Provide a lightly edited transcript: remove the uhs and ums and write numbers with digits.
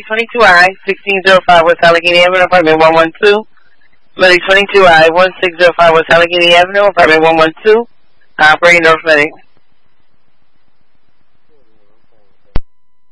22I, 1605 West Allegheny Avenue, apartment 112. Medic 22I, 1605 West Allegheny Avenue, apartment 112. Operating North Medic.